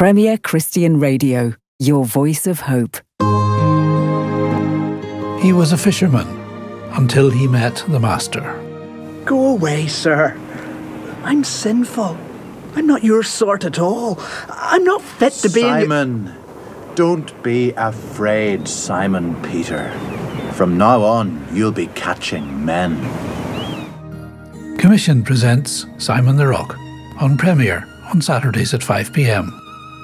Premier Christian Radio, your voice of hope. He was a fisherman until he met the Master. Go away, sir. I'm sinful. I'm not your sort at all. I'm not fit to be Simon, don't be afraid, Simon Peter. From now on, you'll be catching men. Commission presents Simon the Rock on Premier on Saturdays at 5 p.m.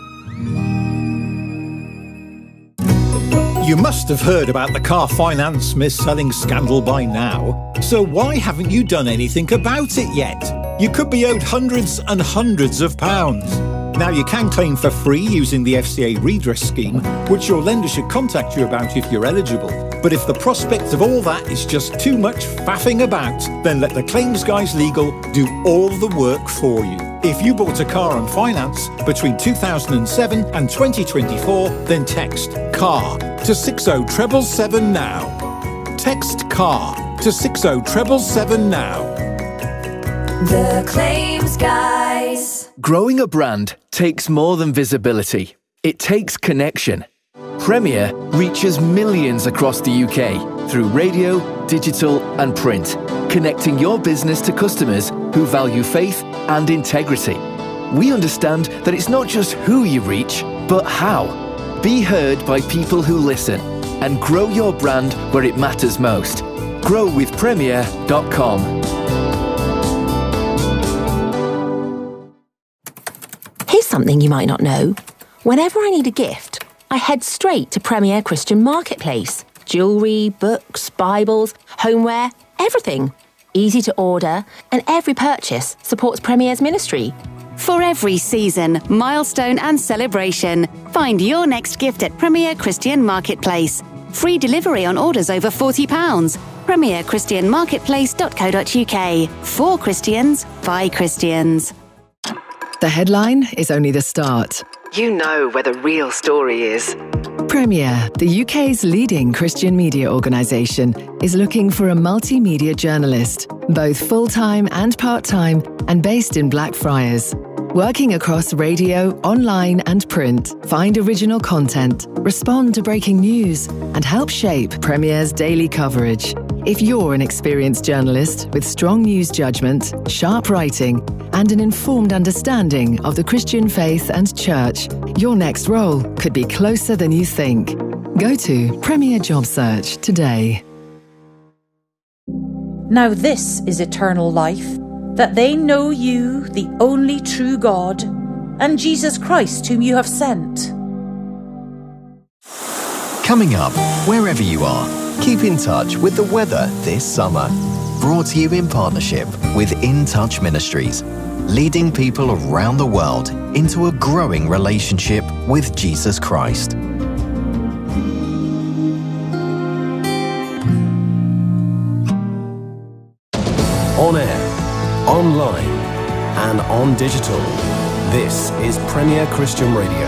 You must have heard about the car finance mis-selling scandal by now. So why haven't you done anything about it yet? You could be owed hundreds and hundreds of pounds. Now you can claim for free using the FCA redress scheme, which your lender should contact you about if you're eligible. But if the prospect of all that is just too much faffing about, then let the Claims Guys Legal do all the work for you. If you bought a car on finance between 2007 and 2024, then text CAR to 60777 now. Text CAR to 60777 now. The Claims Guys. Growing a brand takes more than visibility. It takes connection. Premier reaches millions across the UK through radio, digital and print, connecting your business to customers who value faith and integrity. We understand that it's not just who you reach, but how. Be heard by people who listen and grow your brand where it matters most. Growwithpremier.com. Here's something you might not know. Whenever I need a gift, I head straight to Premier Christian Marketplace. Jewellery, books, Bibles, homeware, everything. Easy to order, and every purchase supports Premier's ministry. For every season, milestone and celebration, find your next gift at Premier Christian Marketplace. Free delivery on orders over £40. premierchristianmarketplace.co.uk. For Christians, by Christians. The headline is only the start. You know where the real story is. Premier, the UK's leading Christian media organisation, is looking for a multimedia journalist, both full-time and part-time, and based in Blackfriars. Working across radio, online and print, find original content, respond to breaking news, and help shape Premier's daily coverage. If you're an experienced journalist with strong news judgment, sharp writing, and an informed understanding of the Christian faith and church, your next role could be closer than you think. Go to Premier Job Search today. Now this is eternal life, that they know you, the only true God, and Jesus Christ whom you have sent. Coming up, wherever you are, keep in touch with the weather this summer. Brought to you in partnership with In Touch Ministries, leading people around the world into a growing relationship with Jesus Christ. On air, online, and on digital. This is Premier Christian Radio.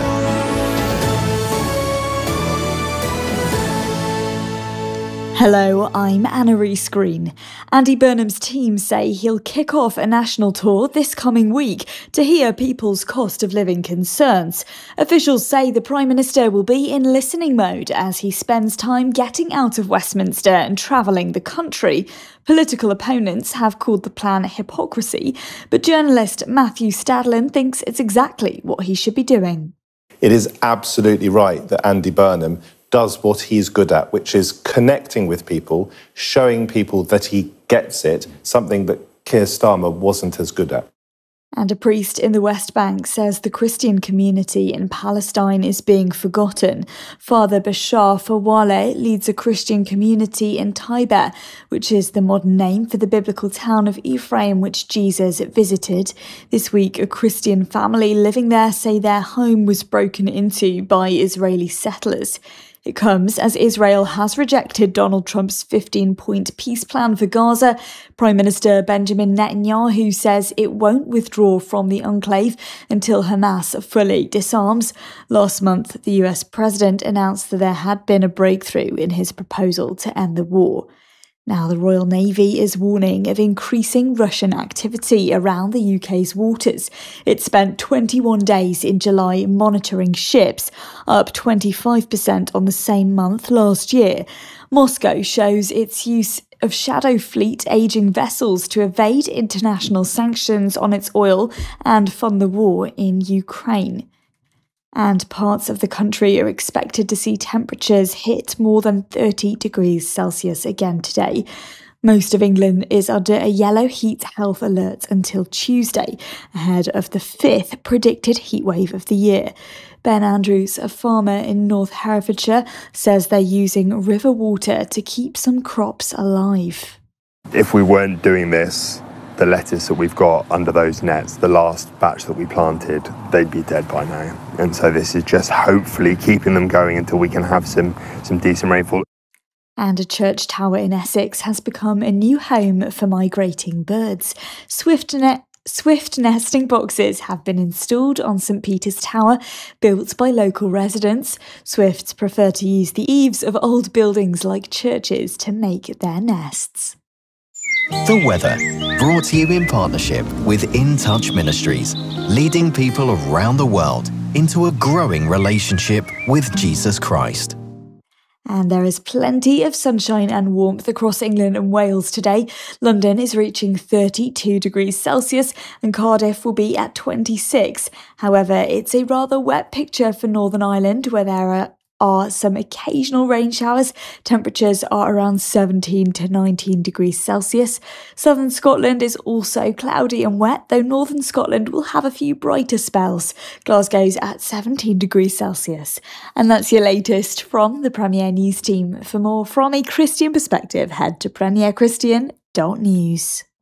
Hello, I'm Anna-Reese Green. Andy Burnham's team say he'll kick off a national tour this coming week to hear people's cost of living concerns. Officials say the Prime Minister will be in listening mode as he spends time getting out of Westminster and travelling the country. Political opponents have called the plan hypocrisy, but journalist Matthew Stadlin thinks it's exactly what he should be doing. It is absolutely right that Andy Burnham does what he's good at, which is connecting with people, showing people that he gets it, something that Keir Starmer wasn't as good at. And a priest in the West Bank says the Christian community in Palestine is being forgotten. Father Bashar Fawale leads a Christian community in Taiba, which is the modern name for the biblical town of Ephraim which Jesus visited. This week, a Christian family living there say their home was broken into by Israeli settlers. It comes as Israel has rejected Donald Trump's 15-point peace plan for Gaza. Prime Minister Benjamin Netanyahu says it won't withdraw from the enclave until Hamas fully disarms. Last month, the US president announced that there had been a breakthrough in his proposal to end the war. Now, the Royal Navy is warning of increasing Russian activity around the UK's waters. It spent 21 days in July monitoring ships, up 25% on the same month last year. Moscow shows its use of shadow fleet ageing vessels to evade international sanctions on its oil and fund the war in Ukraine. And parts of the country are expected to see temperatures hit more than 30 degrees Celsius again today. Most of England is under a yellow heat health alert until Tuesday, ahead of the 5th predicted heatwave of the year. Ben Andrews, a farmer in North Herefordshire, says they're using river water to keep some crops alive. If we weren't doing this, the lettuce that we've got under those nets, the last batch that we planted, they'd be dead by now. And so this is just hopefully keeping them going until we can have some decent rainfall. And a church tower in Essex has become a new home for migrating birds. Swift nesting boxes have been installed on St Peter's Tower, built by local residents. Swifts prefer to use the eaves of old buildings like churches to make their nests. The weather, brought to you in partnership with In Touch Ministries, leading people around the world into a growing relationship with Jesus Christ. And there is plenty of sunshine and warmth across England and Wales today. London is reaching 32 degrees Celsius and Cardiff will be at 26. However, it's a rather wet picture for Northern Ireland, where there are some occasional rain showers. Temperatures are around 17 to 19 degrees Celsius. Southern Scotland is also cloudy and wet, though Northern Scotland will have a few brighter spells. Glasgow's at 17 degrees Celsius. And that's your latest from the Premier News team. For more from a Christian perspective, head to premierchristian.news.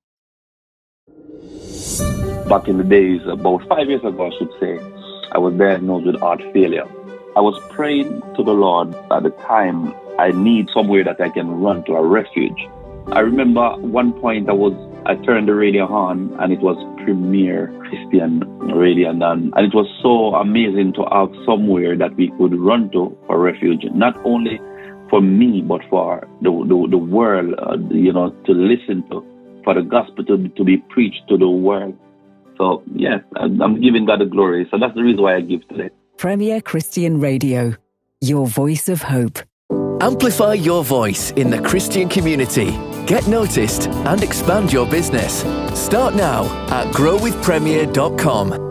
Back in the days, about 5 years ago, I should say, I was diagnosed with heart failure. I was praying to the Lord at the time. I need somewhere that I can run to, a refuge. I remember one point I turned the radio on and it was Premier Christian Radio, and it was so amazing to have somewhere that we could run to for refuge, not only for me but for the world, to listen to, for the gospel to be preached to the world. So yeah, I'm giving God the glory. So that's the reason why I give today. Premier Christian Radio, your voice of hope. Amplify your voice in the Christian community. Get noticed and expand your business. Start now at growwithpremier.com.